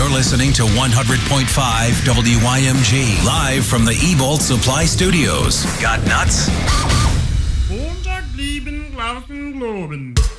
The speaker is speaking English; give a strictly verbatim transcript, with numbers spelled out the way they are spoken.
You're listening to one hundred point five W Y M G, live from the E-Bolt Supply Studios. Got nuts? Montag blieben Glauben globen.